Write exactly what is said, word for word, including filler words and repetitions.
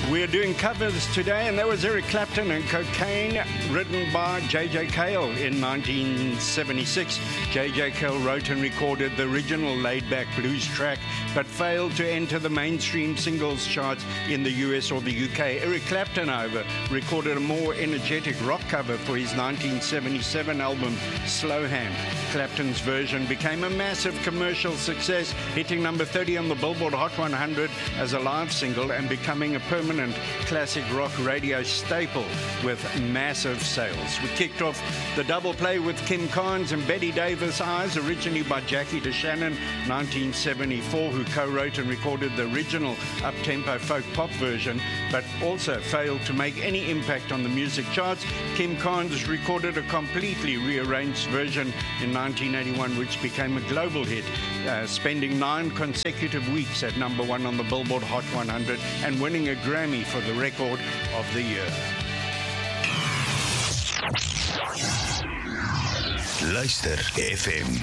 We're doing covers today, and that was Eric Clapton and Cocaine, written by J J Cale in nineteen seventy-six. J J Cale wrote and recorded the original laid-back blues track, but failed to enter the mainstream singles charts in the U S or the U K. Eric Clapton, however, recorded a more energetic rock cover for his nineteen seventy-seven album, Slow Hand. Clapton's version became a massive commercial success, hitting number thirty on the Billboard Hot one hundred as a live single and becoming a permanent classic rock radio staple with massive sales. We kicked off the double play with Kim Carnes and Betty Davis, Eyes, originally by Jackie DeShannon, nineteen seventy-four, who co-wrote and recorded the original up-tempo folk pop version, but also failed to make any impact on the music charts. Kim Carnes recorded a completely rearranged version in nineteen eighty-one, which became a global hit, uh, spending nine consecutive weeks at number one on the Billboard Hot one hundred and winning a Grammy for the record of the year. Luister F M